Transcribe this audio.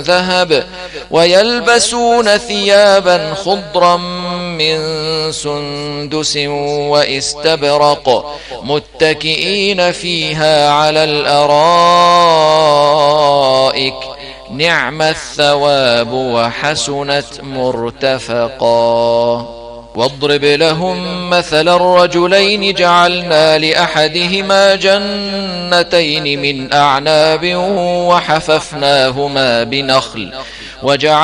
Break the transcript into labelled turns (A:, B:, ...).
A: ذهب ويلبسون ثيابا خضرا من سندس واستبرق متكئين فيها على الأرائك نعم الثواب وحسنت مرتفقا. واضرب لهم مثل الرجلين جعلنا لأحدهما جنتين من أعناب وحففناهما بنخل